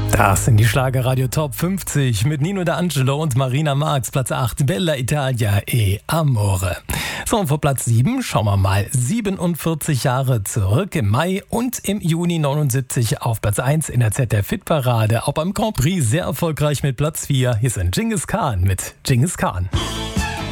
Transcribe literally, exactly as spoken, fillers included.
Das sind die Schlagerradio Top fünfzig mit Nino D'Angelo und Marina Marx. Platz acht, Bella Italia e Amore. So, und vor Platz sieben schauen wir mal siebenundvierzig Jahre zurück. Im Mai und im Juni neunundsiebzig auf Platz eins in der Z D F-Hitparade. Auch beim Grand Prix sehr erfolgreich mit Platz vier. Hier ist ein Genghis Khan mit Genghis Khan.